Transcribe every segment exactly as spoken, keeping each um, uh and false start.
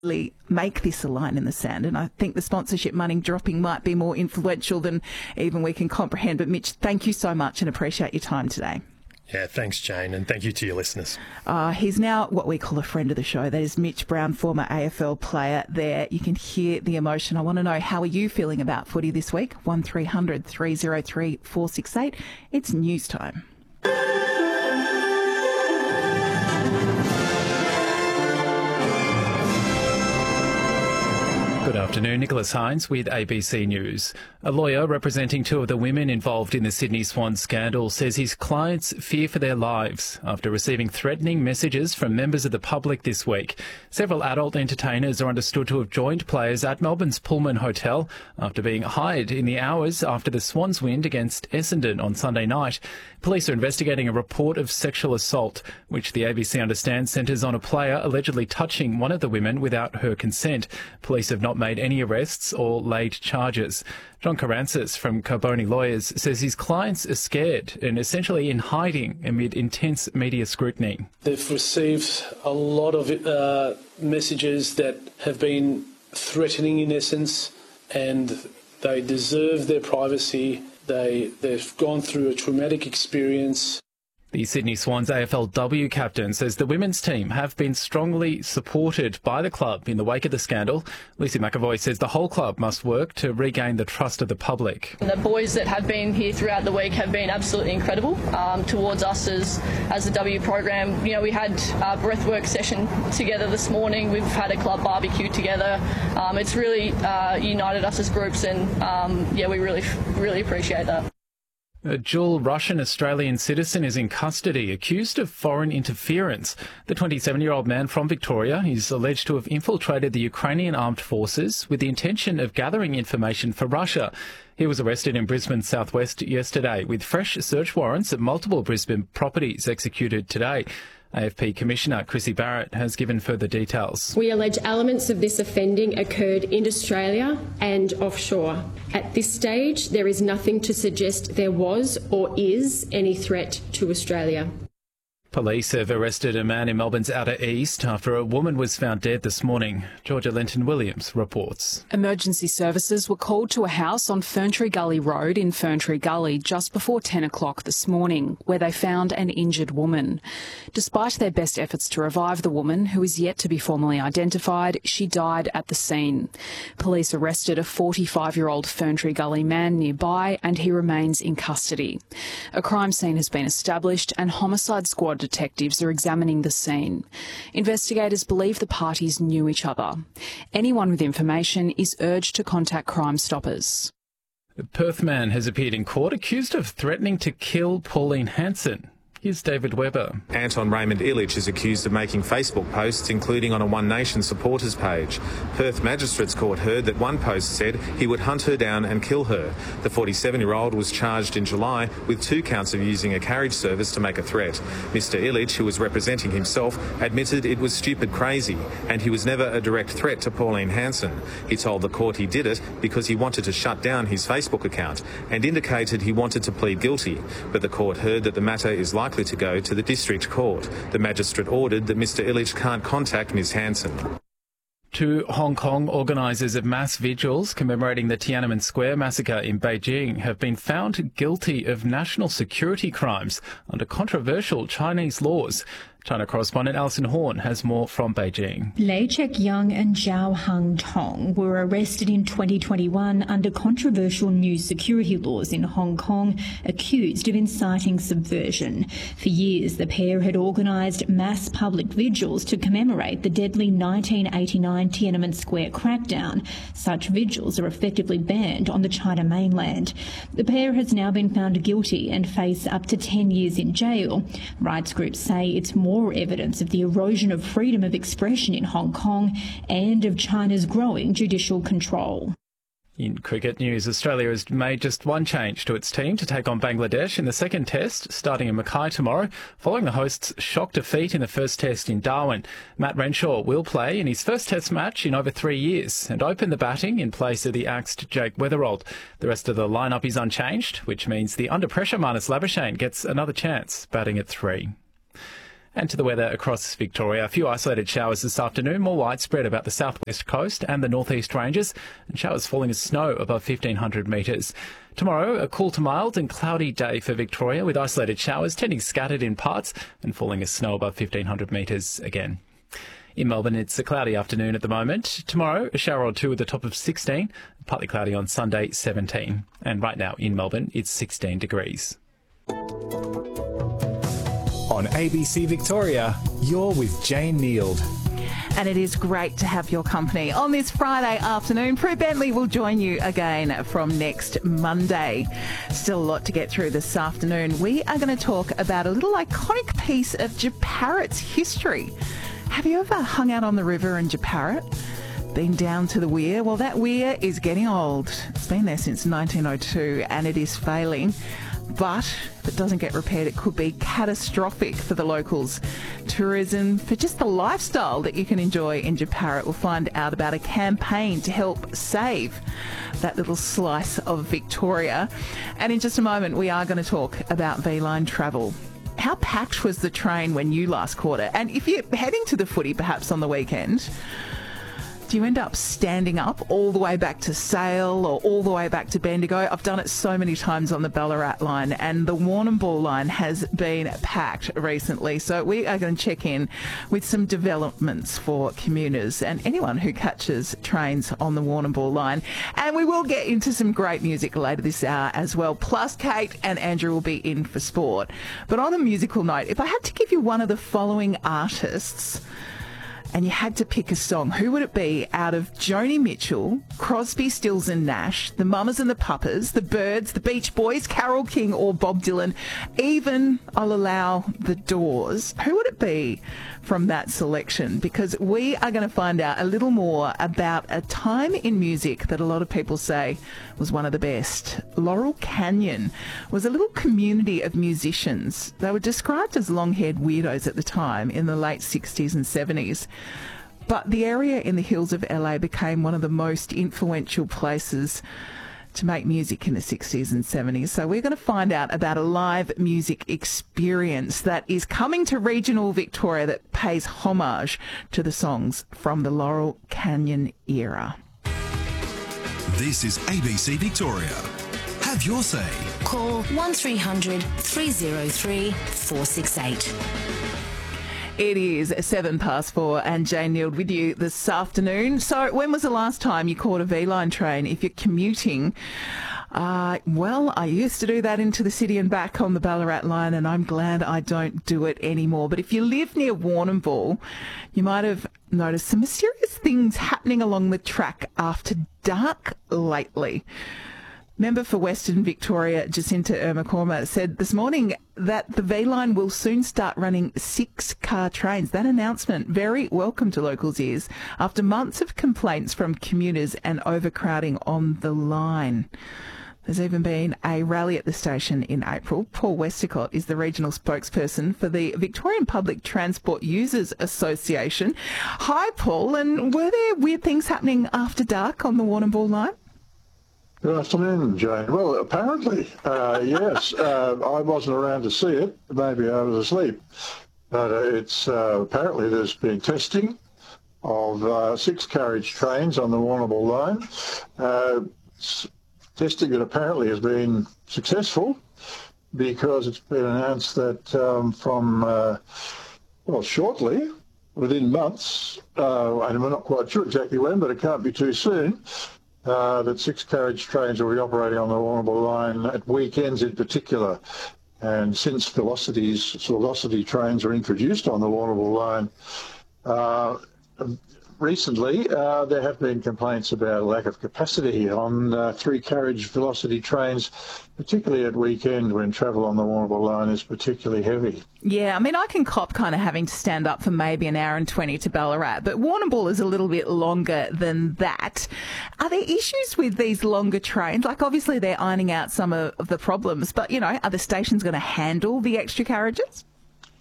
make this a line in the sand, and I think the sponsorship money dropping might be more influential than even we can comprehend. But Mitch, thank you so much and appreciate your time today. Yeah, thanks, Jane, and thank you to your listeners. Uh, he's now what we call a friend of the show. That is Mitch Brown, former A F L player there. You can hear the emotion. I want to know, how are you feeling about footy this week? one three hundred three oh three four six eight. It's news time. Good afternoon, Nicholas Hines with A B C News. A lawyer representing two of the women involved in the Sydney Swans scandal says his clients fear for their lives after receiving threatening messages from members of the public this week. Several adult entertainers are understood to have joined players at Melbourne's Pullman Hotel after being hired in the hours after the Swans win against Essendon on Sunday night. Police are investigating a report of sexual assault, which the A B C understands centres on a player allegedly touching one of the women without her consent. Police have not made any arrests or laid charges. John Carancis from Carboni Lawyers says his clients are scared and essentially in hiding amid intense media scrutiny. They've received a lot of uh, messages that have been threatening in essence, and they deserve their privacy. They, they've gone through a traumatic experience. The Sydney Swans A F L W captain says the women's team have been strongly supported by the club in the wake of the scandal. Lucy McAvoy says the whole club must work to regain the trust of the public. The boys that have been here throughout the week have been absolutely incredible um, towards us as, as a W program. You know, we had a breathwork session together this morning. We've had a club barbecue together. Um, it's really uh, united us as groups, and um, yeah, we really, really appreciate that. A dual Russian-Australian citizen is in custody, accused of foreign interference. The twenty-seven-year-old man from Victoria is alleged to have infiltrated the Ukrainian armed forces with the intention of gathering information for Russia. He was arrested in Brisbane southwest yesterday, with fresh search warrants at multiple Brisbane properties executed today. A F P Commissioner Chrissy Barrett has given further details. We allege elements of this offending occurred in Australia and offshore. At this stage, there is nothing to suggest there was or is any threat to Australia. Police have arrested a man in Melbourne's Outer East after a woman was found dead this morning. Georgia Lenton-Williams reports. Emergency services were called to a house on Ferntree Gully Road in Ferntree Gully just before ten o'clock this morning, where they found an injured woman. Despite their best efforts to revive the woman, who is yet to be formally identified, she died at the scene. Police arrested a forty-five-year-old Ferntree Gully man nearby, and he remains in custody. A crime scene has been established, and homicide squad detectives are examining the scene. Investigators believe the parties knew each other. Anyone with information is urged to contact Crime Stoppers. A Perth man has appeared in court accused of threatening to kill Pauline Hanson. Here's David Webber. Anton Raymond Illich is accused of making Facebook posts, including on a One Nation supporters page. Perth Magistrates Court heard that one post said he would hunt her down and kill her. The forty-seven-year-old was charged in July with two counts of using a carriage service to make a threat. Mister Illich, who was representing himself, admitted it was stupid crazy and he was never a direct threat to Pauline Hanson. He told the court he did it because he wanted to shut down his Facebook account and indicated he wanted to plead guilty. But the court heard that the matter is likely to go to the District Court. The magistrate ordered that Mister Illich can't contact Miz Hanson. Two Hong Kong organisers of mass vigils commemorating the Tiananmen Square massacre in Beijing have been found guilty of national security crimes under controversial Chinese laws. China correspondent Alison Horn has more from Beijing. Lei Chek-young and Zhao Hang-tong were arrested in twenty twenty-one under controversial new security laws in Hong Kong, accused of inciting subversion. For years, the pair had organised mass public vigils to commemorate the deadly nineteen eighty-nine Tiananmen Square crackdown. Such vigils are effectively banned on the China mainland. The pair has now been found guilty and face up to ten years in jail. Rights groups say it's more More evidence of the erosion of freedom of expression in Hong Kong and of China's growing judicial control. In cricket news, Australia has made just one change to its team to take on Bangladesh in the second test, starting in Mackay tomorrow, following the hosts' shock defeat in the first test in Darwin. Matt Renshaw will play in his first test match in over three years and open the batting in place of the axed Jake Weatherald. The rest of the lineup is unchanged, which means the under-pressure Marnus Labuschagne gets another chance batting at three. And to the weather across Victoria. A few isolated showers this afternoon, more widespread about the southwest coast and the northeast ranges, and showers falling as snow above fifteen hundred metres. Tomorrow, a cool to mild and cloudy day for Victoria, with isolated showers tending scattered in parts and falling as snow above fifteen hundred metres again. In Melbourne, it's a cloudy afternoon at the moment. Tomorrow, a shower or two at the top of sixteen, partly cloudy on Sunday, seventeen. And right now in Melbourne, it's sixteen degrees. On A B C Victoria, you're with Jane Neild. And it is great to have your company on this Friday afternoon. Prue Bentley will join you again from next Monday. Still a lot to get through this afternoon. We are going to talk about a little iconic piece of Jeparit's history. Have you ever hung out on the river in Jeparit? Been down to the weir? Well, that weir is getting old. It's been there since nineteen oh two and it is failing. But if it doesn't get repaired, it could be catastrophic for the locals. Tourism, for just the lifestyle that you can enjoy in Jeparit. We'll find out about a campaign to help save that little slice of Victoria. And in just a moment, we are going to talk about V-Line travel. How packed was the train when you last caught it? And if you're heading to the footy, perhaps on the weekend, do you end up standing up all the way back to Sale or all the way back to Bendigo? I've done it so many times on the Ballarat line, and the Warrnambool line has been packed recently. So we are going to check in with some developments for commuters and anyone who catches trains on the Warrnambool line. And we will get into some great music later this hour as well. Plus, Kate and Andrew will be in for sport. But on a musical note, if I had to give you one of the following artists, and you had to pick a song, who would it be out of Joni Mitchell, Crosby, Stills and Nash, the Mamas and the Papas, the Byrds, the Beach Boys, Carole King or Bob Dylan, even I'll allow the Doors? Who would it be from that selection? Because we are going to find out a little more about a time in music that a lot of people say was one of the best. Laurel Canyon was a little community of musicians. They were described as long-haired weirdos at the time in the late sixties and seventies. But the area in the hills of L A became one of the most influential places to make music in the sixties and seventies. So we're going to find out about a live music experience that is coming to regional Victoria that pays homage to the songs from the Laurel Canyon era. This is A B C Victoria. Have your say. Call one three hundred three oh three four six eight. It is seven past four and Jane Neild with you this afternoon. So when was the last time you caught a V-Line train if you're commuting? Uh, well, I used to do that into the city and back on the Ballarat line, and I'm glad I don't do it anymore. But if you live near Warrnambool, you might have noticed some mysterious things happening along the track after dark lately. Member for Western Victoria, Jacinta Ermacorma, said this morning that the V-Line will soon start running six-car trains. That announcement, very welcome to locals' ears, after months of complaints from commuters and overcrowding on the line. There's even been a rally at the station in April. Paul Westacott is the regional spokesperson for the Victorian Public Transport Users Association. Hi, Paul, and were there weird things happening after dark on the Warrnambool line? Good afternoon, Jane. Well, apparently, uh, yes. Uh, I wasn't around to see it. Maybe I was asleep. But uh, it's uh, apparently there's been testing of uh, six-carriage trains on the Warrnambool line. Uh, testing that apparently has been successful because it's been announced that um, from, uh, well, shortly, within months, uh, and we're not quite sure exactly when, but it can't be too soon, Uh, that six-carriage trains will be operating on the Warrnambool line at weekends in particular. And since velocities, velocity trains are introduced on the Warrnambool line, uh, recently uh, there have been complaints about a lack of capacity on uh, three-carriage velocity trains, particularly at weekend when travel on the Warrnambool line is particularly heavy. Yeah, I mean, I can cop kind of having to stand up for maybe an hour and twenty to Ballarat, but Warrnambool is a little bit longer than that. Are there issues with these longer trains? Like, obviously they're ironing out some of the problems, but, you know, are the stations going to handle the extra carriages?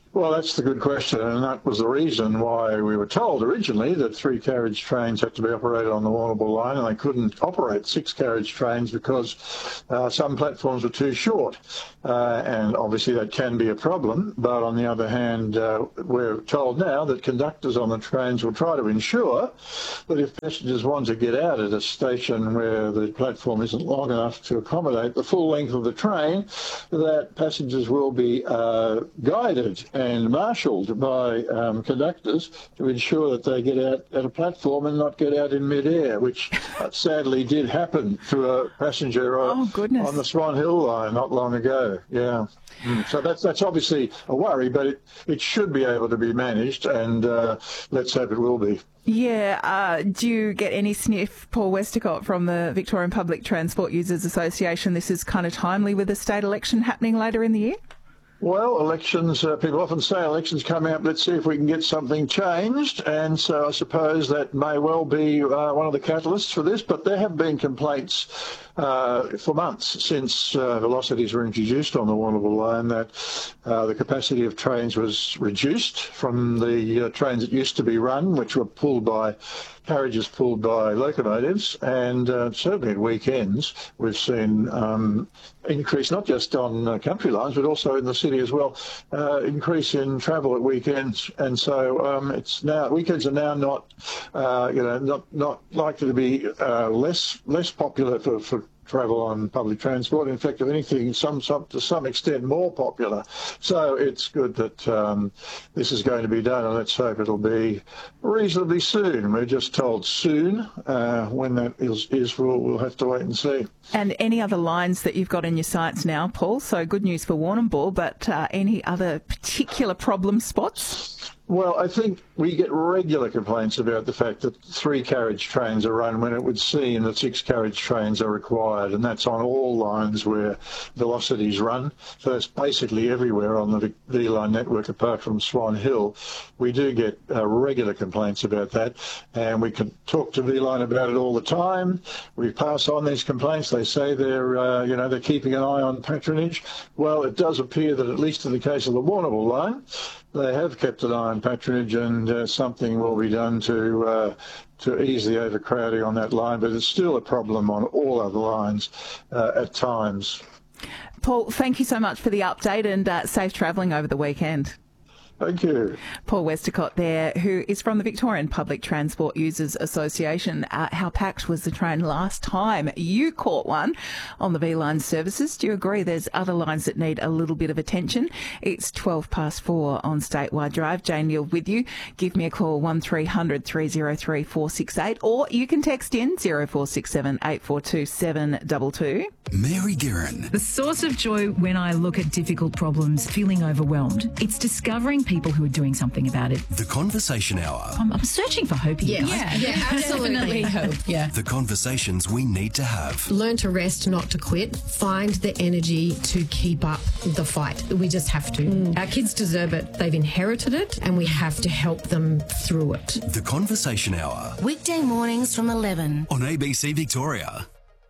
Well, that's the good question, and that was the reason why we were told originally that three-carriage trains had to be operated on the Warrnambool line, and they couldn't operate six-carriage trains because uh, some platforms were too short. Uh, and obviously that can be a problem, but on the other hand, uh, we're told now that conductors on the trains will try to ensure that if passengers want to get out at a station where the platform isn't long enough to accommodate the full length of the train, that passengers will be uh, guided and marshalled by um, conductors to ensure that they get out at a platform and not get out in mid-air, which uh, sadly did happen to a passenger oh, goodness. on the Swan Hill line not long ago. Yeah. Mm. So that's that's obviously a worry, but it, it should be able to be managed, and uh, let's hope it will be. Yeah. Uh, do you get any sniff, Paul Westacott, from the Victorian Public Transport Users Association? This is kind of timely with the state election happening later in the year? Well, elections, uh, people often say elections coming up, let's see if we can get something changed. And so I suppose that may well be uh, one of the catalysts for this. But there have been complaints uh, for months since uh, velocities were introduced on the Warrnambool line that uh, the capacity of trains was reduced from the uh, trains that used to be run, which were pulled by carriages pulled by locomotives, and uh, certainly at weekends we've seen um, increase not just on uh, country lines but also in the city as well, uh, increase in travel at weekends, and so um, it's now weekends are now not uh, you know not not likely to be uh, less less popular for, for travel on public transport. In fact, if anything, some, some to some extent more popular. So it's good that um, this is going to be done, and let's hope it'll be reasonably soon. We're just told soon. Uh, when that is, is we'll, we'll have to wait and see. And any other lines that you've got in your sights now, Paul? So good news for Warrnambool, but uh, any other particular problem spots? Well, I think we get regular complaints about the fact that three-carriage trains are run when it would seem that six-carriage trains are required, and that's on all lines where velocities run. So it's basically everywhere on the V-Line network apart from Swan Hill. We do get uh, regular complaints about that, and we can talk to V-Line about it all the time. We pass on these complaints. They say they're, uh, you know, they're keeping an eye on patronage. Well, it does appear that at least in the case of the Warrnambool line, they have kept an eye on patronage, and uh, something will be done to uh, to ease the overcrowding on that line, but it's still a problem on all other lines uh, at times. Paul, thank you so much for the update, and uh, safe travelling over the weekend. Thank you. Paul Westacott there, who is from the Victorian Public Transport Users Association. Uh, how packed was the train last time you caught one on the V-Line services? Do you agree there's other lines that need a little bit of attention? It's twelve past four on Statewide Drive. Jane Neal with you. Give me a call, one three hundred three oh three four six eight, or you can text in zero four six seven eight four two seven two two. Mary Guerin. The source of joy when I look at difficult problems, feeling overwhelmed, it's discovering people who are doing something about it. The Conversation Hour. I'm, I'm searching for hope here. Yeah, yeah, yeah, absolutely. Hope, yeah. The conversations we need to have. Learn to rest, not to quit. Find the energy to keep up the fight. We just have to. Mm. Our kids deserve it. They've inherited it, and we have to help them through it. The Conversation Hour. Weekday mornings from eleven. On A B C Victoria.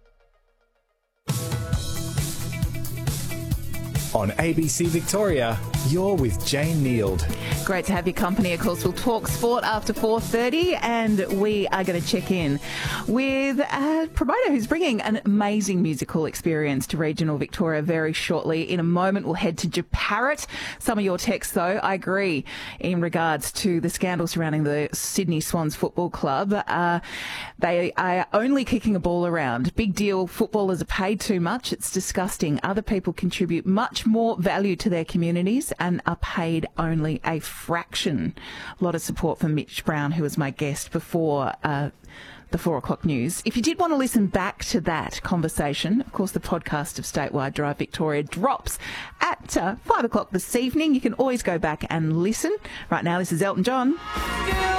On A B C Victoria, you're with Jane Neild. Great to have your company. Of course, we'll talk sport after four thirty, and we are going to check in with a promoter who's bringing an amazing musical experience to regional Victoria very shortly. In a moment, we'll head to Jeparit. Some of your texts, though, I agree, in regards to the scandal surrounding the Sydney Swans Football Club. Uh, they are only kicking a ball around. Big deal. Footballers are paid too much. It's disgusting. Other people contribute much more value to their communities and are paid only a fraction. A lot of support from Mitch Brown, who was my guest before uh, the four o'clock news. If you did want to listen back to that conversation, of course, the podcast of Statewide Drive Victoria drops at uh, five o'clock this evening. You can always go back and listen. Right now, this is Elton John.